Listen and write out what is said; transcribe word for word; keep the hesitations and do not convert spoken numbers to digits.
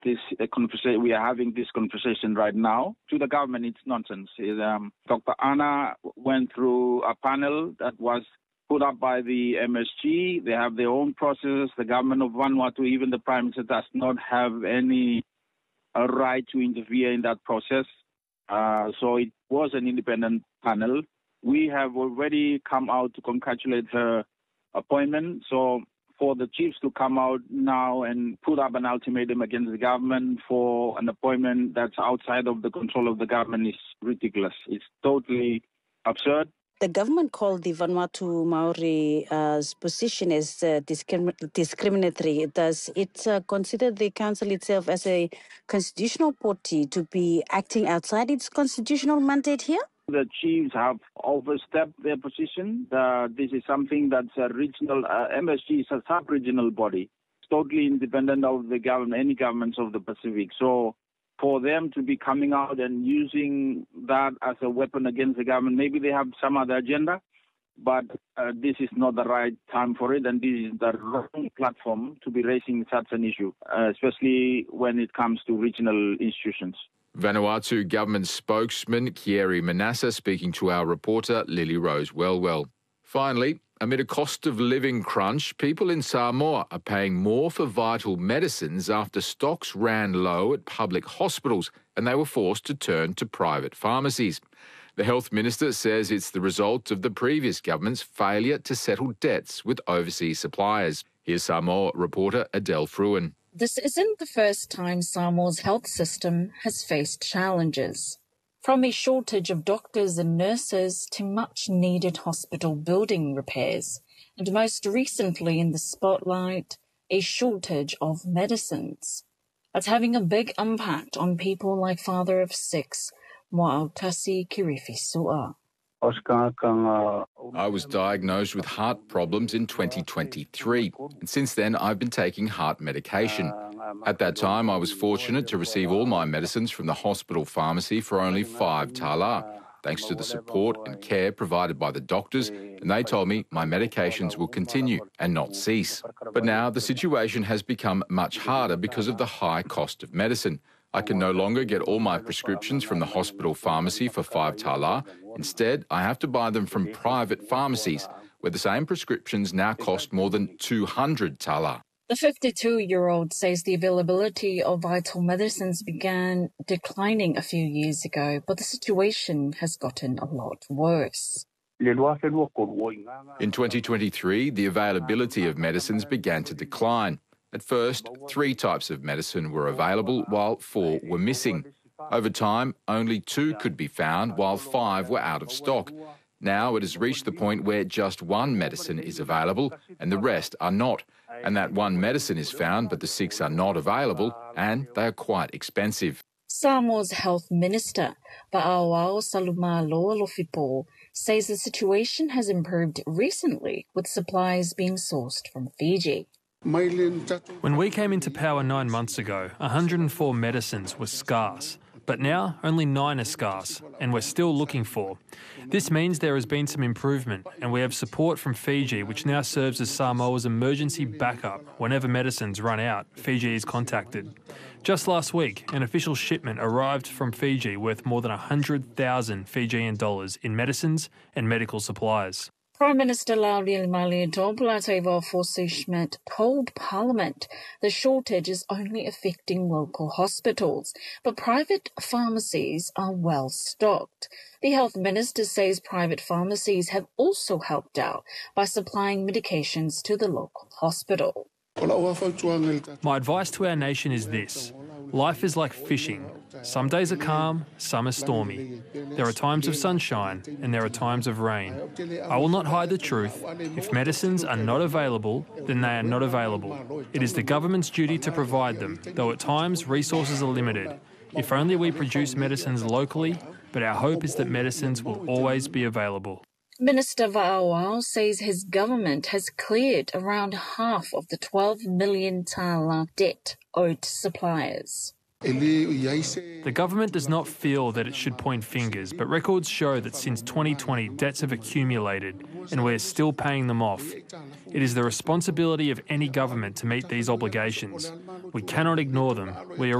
this uh, conversation, we are having this conversation right now. To the government, it's nonsense. It, um, Doctor Anna went through a panel that was put up by the M S G. They have their own process. The government of Vanuatu, even the Prime Minister, does not have any uh, right to interfere in that process. Uh, so it was an independent panel. We have already come out to congratulate her appointment. So for the chiefs to come out now and put up an ultimatum against the government for an appointment that's outside of the control of the government is ridiculous. It's totally absurd. The government called the Vanuatu Maori's position as uh, discrim- discriminatory. Does it uh, consider the council itself as a constitutional body to be acting outside its constitutional mandate here? The chiefs have overstepped their position. Uh, this is something that's a regional, uh, M S G is a sub-regional body. It's totally independent of the government, any governments of the Pacific. So for them to be coming out and using that as a weapon against the government, maybe they have some other agenda, but uh, this is not the right time for it, and this is the wrong platform to be raising such an issue, uh, especially when it comes to regional institutions. Vanuatu government spokesman Kieri Manassa speaking to our reporter Lily Rose Wellwell. Finally, amid a cost of living crunch, people in Samoa are paying more for vital medicines after stocks ran low at public hospitals and they were forced to turn to private pharmacies. The health minister says it's the result of the previous government's failure to settle debts with overseas suppliers. Here's Samoa reporter Adele Fruin. This isn't the first time Samoa's health system has faced challenges. From a shortage of doctors and nurses to much-needed hospital building repairs, and most recently in the spotlight, a shortage of medicines. It's having a big impact on people like father of six, Moautasi Kirifisua. I was diagnosed with heart problems in twenty twenty-three, and since then I've been taking heart medication. At that time, I was fortunate to receive all my medicines from the hospital pharmacy for only five tala, thanks to the support and care provided by the doctors, and they told me my medications will continue and not cease. But now the situation has become much harder because of the high cost of medicine. I can no longer get all my prescriptions from the hospital pharmacy for five tala. Instead, I have to buy them from private pharmacies, where the same prescriptions now cost more than two hundred tala. The fifty-two-year-old says the availability of vital medicines began declining a few years ago, but the situation has gotten a lot worse. In twenty twenty-three, the availability of medicines began to decline. At first, three types of medicine were available, while four were missing. Over time, only two could be found, while five were out of stock. Now it has reached the point where just one medicine is available and the rest are not. And that one medicine is found, but the six are not available, and they are quite expensive. Samoa's health minister, Va'auao Salumalo Lofipo, says the situation has improved recently, with supplies being sourced from Fiji. When we came into power nine months ago, one hundred four medicines were scarce. But now only nine are scarce, and we're still looking for. This means there has been some improvement, and we have support from Fiji, which now serves as Samoa's emergency backup. Whenever medicines run out, Fiji is contacted. Just last week, an official shipment arrived from Fiji worth more than one hundred thousand Fijian dollars in medicines and medical supplies. Prime Minister Lauri Malietoa Forsyth-Schmidt told Parliament the shortage is only affecting local hospitals, but private pharmacies are well stocked. The health minister says private pharmacies have also helped out by supplying medications to the local hospital. My advice to our nation is this. Life is like fishing. Some days are calm, some are stormy. There are times of sunshine and there are times of rain. I will not hide the truth. If medicines are not available, then they are not available. It is the government's duty to provide them, though at times resources are limited. If only we produce medicines locally, but our hope is that medicines will always be available. Minister Va'auao says his government has cleared around half of the twelve million tala debt owed to suppliers. The government does not feel that it should point fingers, but records show that since twenty twenty, debts have accumulated and we're still paying them off. It is the responsibility of any government to meet these obligations. We cannot ignore them. We are